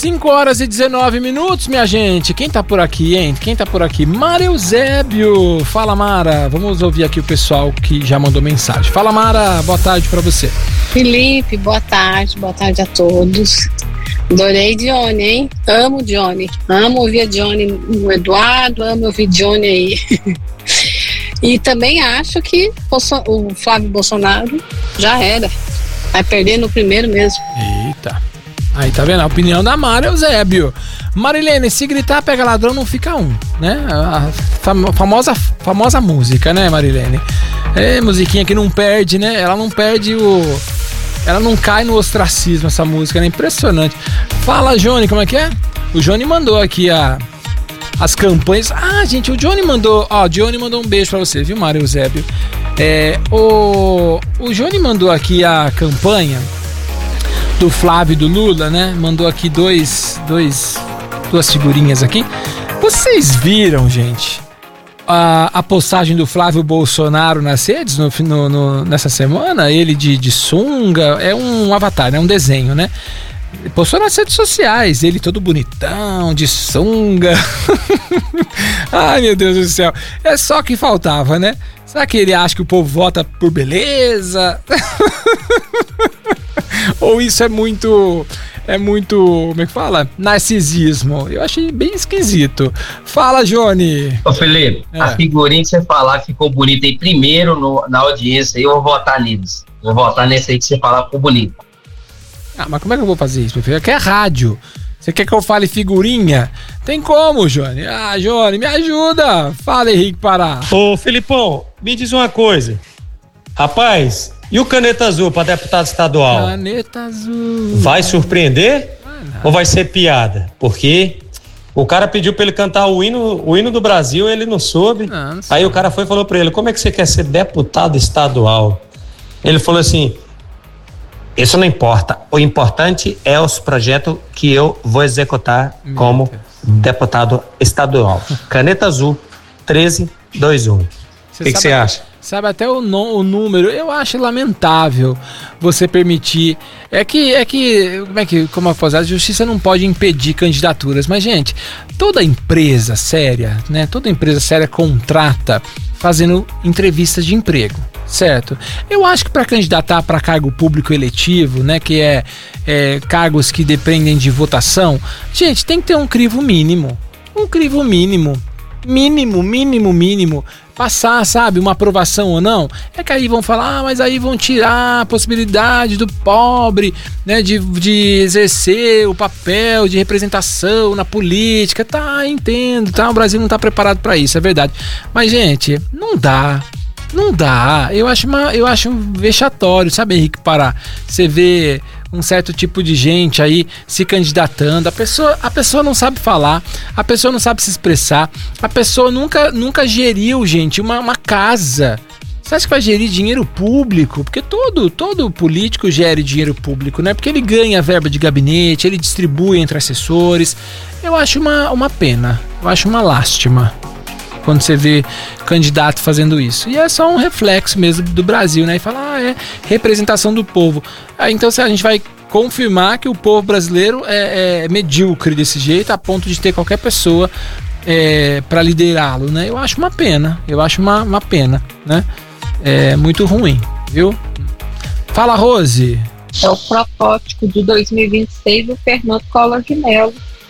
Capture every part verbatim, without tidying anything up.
cinco horas e dezenove minutos, minha gente. Quem tá por aqui, hein? Quem tá por aqui? Mara Eusébio. Fala, Mara. Vamos ouvir aqui o pessoal que já mandou mensagem. Fala, Mara. Boa tarde pra você. Felipe, boa tarde. Boa tarde a todos. Adorei Johnny, hein? Amo Johnny. Amo ouvir a Johnny no Eduardo. Amo ouvir Johnny aí. E também acho que o Flávio Bolsonaro já era. Vai perder no primeiro mesmo. Eita. Aí tá vendo? A opinião da Mara Eusébio. Marilene, se gritar pega ladrão não fica um, né? A famosa, famosa música, né, Marilene? É, musiquinha que não perde, né? Ela não perde o... Ela não cai no ostracismo, essa música, né? Impressionante. Fala, Johnny, como é que é? O Johnny mandou aqui a... as campanhas. Ah, gente, o Johnny mandou... Ó, o Johnny mandou um beijo pra você, viu, Mara Eusébio? É, o... O Johnny mandou aqui a campanha do Flávio e do Lula, né? Mandou aqui dois, dois, duas figurinhas aqui. Vocês viram, gente, a, a postagem do Flávio Bolsonaro nas redes no, no, no, nessa semana? Ele de, de sunga, é um avatar, né? Um desenho, né? Postou nas redes sociais, ele todo bonitão, de sunga. Ai, meu Deus do céu. É só que faltava, né? Será que ele acha que o povo vota por beleza? Ou isso é muito, é muito, como é que fala? Narcisismo. Eu achei bem esquisito. Fala, Johnny. Ô, Felipe, é. A figurinha que você falar que ficou bonita aí primeiro no, na audiência, eu vou votar neles. Vou votar nesse aí que você falar que ficou bonito. Ah, mas como é que eu vou fazer isso, meu filho? Aqui é rádio. Você quer que eu fale figurinha? Tem como, Johnny? Ah, Johnny, me ajuda. Fala, Henrique Pará. Ô, Filipão, me diz uma coisa. Rapaz, e o caneta azul para deputado estadual? Caneta azul. Vai surpreender? Ah, ou vai ser piada? Porque o cara pediu para ele cantar o hino, o hino do Brasil, ele não soube. Não, não Aí o cara foi e falou para ele, como é que você quer ser deputado estadual? Ele falou assim... Isso não importa. O importante é os projetos que eu vou executar Meu como Deus. deputado estadual. Caneta azul treze vinte e um. O que você acha? Sabe até o, no, o número. Eu acho lamentável você permitir. É que, é que como é que, como a a justiça não pode impedir candidaturas. Mas, gente, toda empresa séria, né? Toda empresa séria contrata fazendo entrevistas de emprego. Certo. Eu acho que para candidatar para cargo público eletivo, né, que é, é cargos que dependem de votação, gente, tem que ter um crivo mínimo. Um crivo mínimo. Mínimo, mínimo, mínimo. Passar, sabe, uma aprovação ou não. É que aí vão falar, ah, mas aí vão tirar a possibilidade do pobre, né, de, de exercer o papel de representação na política. Tá, entendo, tá? O Brasil não tá preparado para isso, é verdade. Mas, gente, não dá. Não dá, eu acho, uma, eu acho um vexatório, sabe, Henrique Pará? Você vê um certo tipo de gente aí se candidatando, a pessoa, a pessoa não sabe falar, a pessoa não sabe se expressar, a pessoa nunca, nunca geriu, gente, uma, uma casa. Você acha que vai gerir dinheiro público? Porque todo, todo político gere dinheiro público, né? Porque ele ganha verba de gabinete, ele distribui entre assessores. Eu acho uma, uma pena, eu acho uma lástima quando você vê candidato fazendo isso. E é só um reflexo mesmo do Brasil, né? E fala, ah, é representação do povo. Ah, então se a gente vai confirmar que o povo brasileiro é, é medíocre desse jeito, a ponto de ter qualquer pessoa é, para liderá-lo, né? Eu acho uma pena, eu acho uma, uma pena, né? É muito ruim, viu? Fala, Rose. É o protótipo de dois mil e vinte e seis do Fernando Collor de Mello.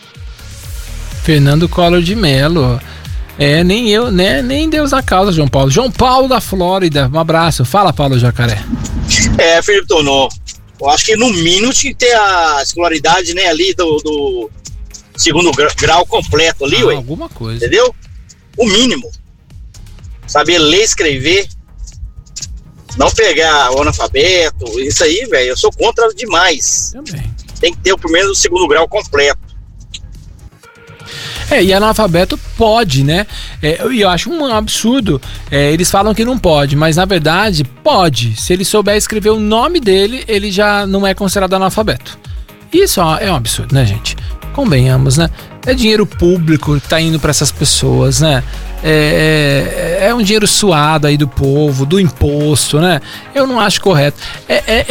Fernando Collor de Mello. É, nem eu, né? Nem Deus na causa, João Paulo. João Paulo da Flórida, um abraço. Fala, Paulo Jacaré. É, Felipe Tonon, eu acho que no mínimo tinha que ter a escolaridade, né, ali do, do segundo grau completo ali, ah, ué. Alguma coisa. Entendeu? O mínimo. Saber ler, escrever. Não pegar o analfabeto, isso aí, velho, eu sou contra demais. Também. Tem que ter o primeiro e o segundo grau completo. É, e analfabeto pode, né? É, e eu acho um absurdo. É, eles falam que não pode, mas na verdade pode. Se ele souber escrever o nome dele, ele já não é considerado analfabeto. Isso é um absurdo, né, gente? Convenhamos, né? É dinheiro público que tá indo para essas pessoas, né? É, é, é um dinheiro suado aí do povo, do imposto, né? Eu não acho correto. É, é,